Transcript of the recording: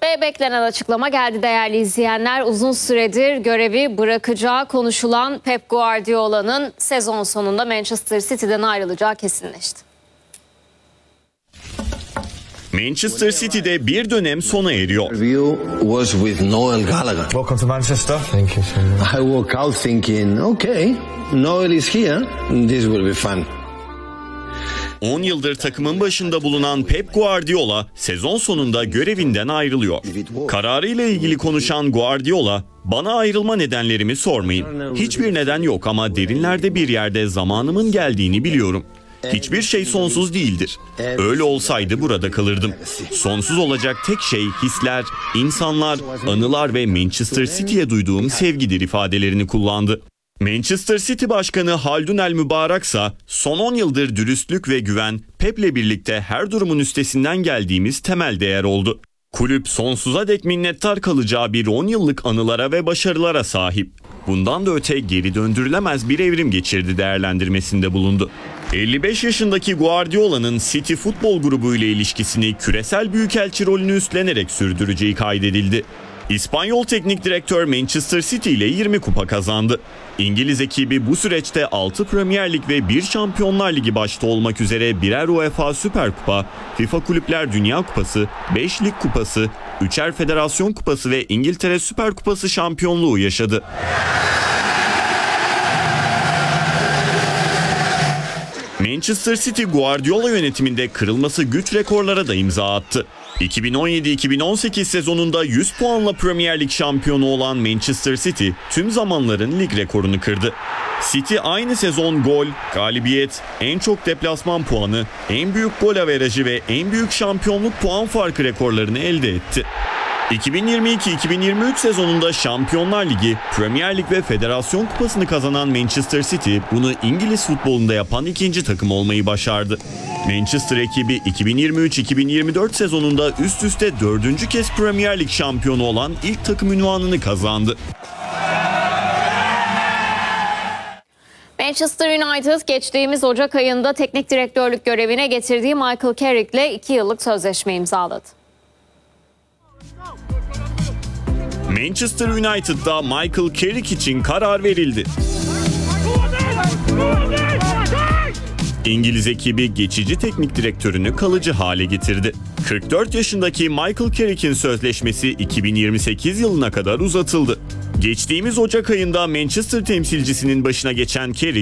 Ve beklenen açıklama geldi değerli izleyenler. Uzun süredir görevi bırakacağı konuşulan Pep Guardiola'nın sezon sonunda Manchester City'den ayrılacağı kesinleşti. Manchester City'de bir dönem sona eriyor. Was with Noel Gallagher. Welcome to Manchester. Thank you so much. I woke out thinking, okay, Noel is here. This will be fun. 10 yıldır takımın başında bulunan Pep Guardiola sezon sonunda görevinden ayrılıyor. Kararıyla ilgili konuşan Guardiola, "Bana ayrılma nedenlerimi sormayın. Hiçbir neden yok ama derinlerde bir yerde zamanımın geldiğini biliyorum. Hiçbir şey sonsuz değildir. Öyle olsaydı burada kalırdım. Sonsuz olacak tek şey hisler, insanlar, anılar ve Manchester City'ye duyduğum sevgidir" ifadelerini kullandı. Manchester City Başkanı Haldun El Mübareksa, "Son 10 yıldır dürüstlük ve güven Pep'le birlikte her durumun üstesinden geldiğimiz temel değer oldu. Kulüp sonsuza dek minnettar kalacağı bir 10 yıllık anılara ve başarılara sahip. Bundan da öte geri döndürülemez bir evrim geçirdi" değerlendirmesinde bulundu. 55 yaşındaki Guardiola'nın City futbol grubu ile ilişkisini küresel büyükelçi rolünü üstlenerek sürdüreceği kaydedildi. İspanyol teknik direktör Manchester City ile 20 kupa kazandı. İngiliz ekibi bu süreçte 6 Premier Lig ve 1 Şampiyonlar Ligi başta olmak üzere birer UEFA Süper Kupa, FIFA Kulüpler Dünya Kupası, 5 Lig Kupası, 3'er Federasyon Kupası ve İngiltere Süper Kupası şampiyonluğu yaşadı. Manchester City Guardiola yönetiminde kırılması güç rekorlara da imza attı. 2017-2018 sezonunda 100 puanla Premier Lig şampiyonu olan Manchester City tüm zamanların lig rekorunu kırdı. City aynı sezon gol, galibiyet, en çok deplasman puanı, en büyük gol averajı ve en büyük şampiyonluk puan farkı rekorlarını elde etti. 2022-2023 sezonunda Şampiyonlar Ligi, Premier Lig ve Federasyon Kupası'nı kazanan Manchester City bunu İngiliz futbolunda yapan ikinci takım olmayı başardı. Manchester ekibi 2023-2024 sezonunda üst üste 4. kez Premier Lig şampiyonu olan ilk takım unvanını kazandı. Manchester United geçtiğimiz Ocak ayında teknik direktörlük görevine getirdiği Michael Carrick'le 2 yıllık sözleşme imzaladı. Manchester United'da Michael Carrick için karar verildi. İngiliz ekibi geçici teknik direktörünü kalıcı hale getirdi. 44 yaşındaki Michael Carrick'in sözleşmesi 2028 yılına kadar uzatıldı. Geçtiğimiz Ocak ayında Manchester temsilcisinin başına geçen Carrick,